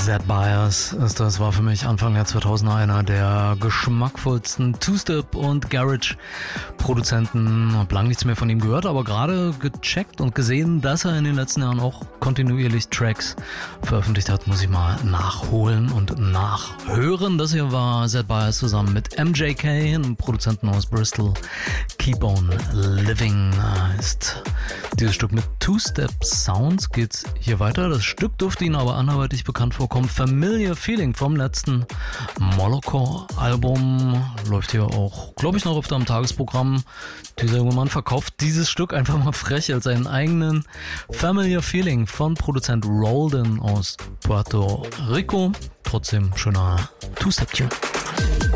Zed Bias ist das, war für mich Anfang der 2000er einer der geschmackvollsten Two-Step- und Garage-Produzenten. Hab lang nichts mehr von ihm gehört, aber gerade gecheckt und gesehen, dass er in den letzten Jahren auch kontinuierlich Tracks veröffentlicht hat, muss ich mal nachholen und nachhören. Das hier war Zed Bias zusammen mit MJK, einem Produzenten aus Bristol. Keep on Living heißt dieses Stück mit Two-Step-Sounds. Geht's hier weiter. Das Stück dürfte Ihnen aber anderweitig bekannt vorkommen. Familiar Feeling vom letzten Moloko-Album. Läuft hier auch, glaube ich, noch öfter am Tagesprogramm. Dieser junge Mann verkauft dieses Stück einfach mal frech als seinen eigenen. Familiar Feeling von Produzent Rolden aus Puerto Rico. Trotzdem schöner Two-Step-Tune.